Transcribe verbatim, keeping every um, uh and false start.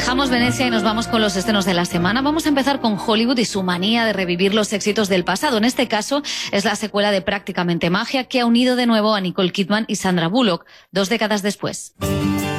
Dejamos Venecia y nos vamos con los estrenos de la semana. Vamos a empezar con Hollywood y su manía de revivir los éxitos del pasado. En este caso es la secuela de Prácticamente Magia, que ha unido de nuevo a Nicole Kidman y Sandra Bullock, dos décadas después.